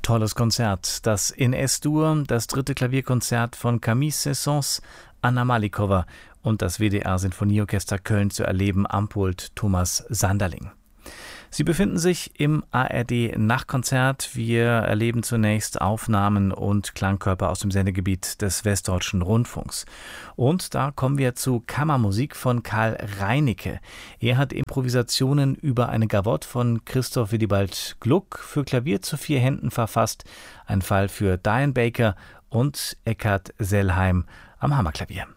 Tolles Konzert, das in S-Dur, das 3. Klavierkonzert von Camille Saint-Saëns, Anna Malikowa und das WDR Sinfonieorchester Köln zu erleben am Pult Thomas Sanderling. Sie befinden sich im ARD Nachtkonzert. Wir erleben zunächst Aufnahmen und Klangkörper aus dem Sendegebiet des Westdeutschen Rundfunks. Und da kommen wir zu Kammermusik von Karl Reinicke. Er hat Improvisationen über eine Gavotte von Christoph Willibald Gluck für Klavier zu 4 Händen verfasst. Ein Fall für Diane Baker und Eckhard Sellheim am Hammerklavier.